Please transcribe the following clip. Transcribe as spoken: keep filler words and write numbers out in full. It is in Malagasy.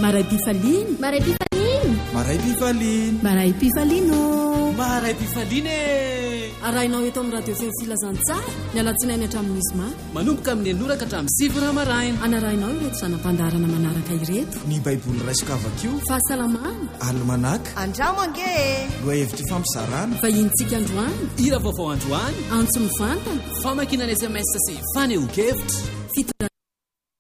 Maray Pifaliny. Maray Pifaliny. Maray Pifaliny. Maray Pifalino. Maray Pifaliny. Arahinao eto amin'ny radio feo filazantsara ny alatsinainy hatramin'ny zoma manomboka amin'ny anoraka hatramin'ny sivy raha maraina. Anarahinao ireto zanam-pandarana manaraka ireto: ny baiboly raisokavakio, fahasalamana, almanaka, andramo ange, loahevitra fampizarana, vahintsika androany, hira vaovao androany, antso mivantana, famakinana S M S sy fanehoan-kevitra, fitondra